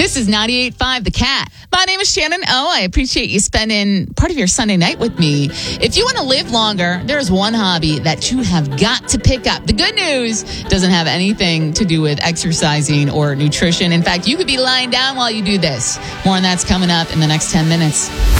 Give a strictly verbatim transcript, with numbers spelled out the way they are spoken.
This is ninety-eight point five The Cat. My name is Shannon O. I appreciate you spending part of your Sunday night with me. If you want to live longer, there's one hobby that you have got to pick up. The good news doesn't have anything to do with exercising or nutrition. In fact, you could be lying down while you do this. More on that's coming up in the next ten minutes.